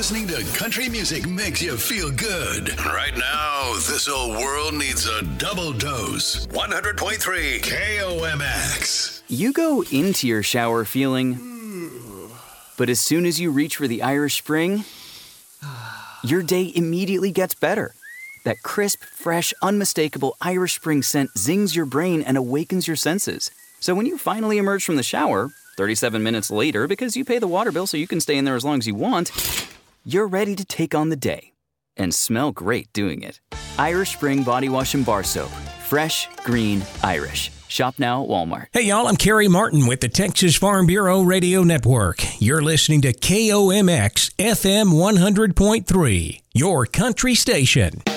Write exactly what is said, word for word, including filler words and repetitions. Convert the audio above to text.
listening to country music makes you feel good. Right now, this old world needs a double dose. one hundred point three K O M X. You go into your shower feeling, but as soon as you reach for the Irish Spring, your day immediately gets better. That crisp, fresh, unmistakable Irish Spring scent zings your brain and awakens your senses. So when you finally emerge from the shower, thirty-seven minutes later, because you pay the water bill so you can stay in there as long as you want, you're ready to take on the day and smell great doing it. Irish Spring Body Wash and Bar Soap. Fresh, green, Irish. Shop now at Walmart. Hey, y'all, I'm Kerry Martin with the Texas Farm Bureau Radio Network. You're listening to K O M X F M one hundred point three, your country station.